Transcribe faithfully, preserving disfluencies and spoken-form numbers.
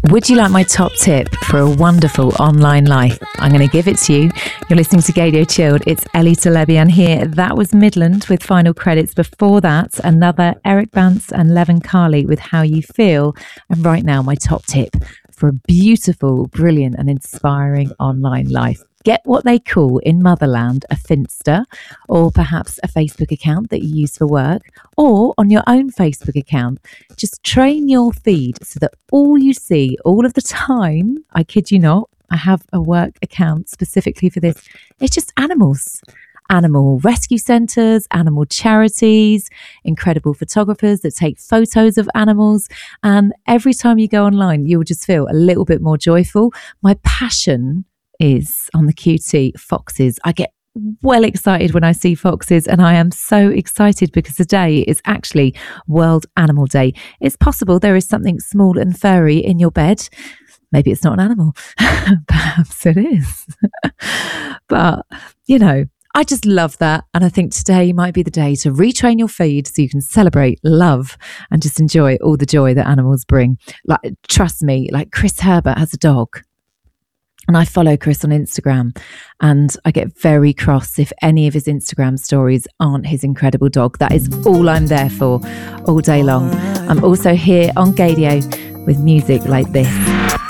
Would you like my top tip for a wonderful online life? I'm going to give it to you. You're listening to Gaydio Chilled. It's Ellie Telebian here. That was Midland with Final Credits. Before that, another Eric Bance and Levin Carly with How You Feel. And right now, my top tip for a beautiful, brilliant and inspiring online life. Get what they call in Motherland a Finsta, or perhaps a Facebook account that you use for work, or on your own Facebook account. Just train your feed so that all you see all of the time, I kid you not, I have a work account specifically for this, it's just animals. Animal rescue centres, animal charities, incredible photographers that take photos of animals. And every time you go online, you'll just feel a little bit more joyful. My passion is on the Q T foxes. I get well excited when I see foxes, and I am so excited because today is actually World Animal Day. It's possible there is something small and furry in your bed. Maybe it's not an animal. Perhaps it is. But, you know, I just love that. And I think today might be the day to retrain your feed so you can celebrate, love, and just enjoy all the joy that animals bring. Like, trust me, like Chris Herbert has a dog. And I follow Chris on Instagram, and I get very cross if any of his Instagram stories aren't his incredible dog. That is all I'm there for all day long. I'm also here on Gaydio with music like this.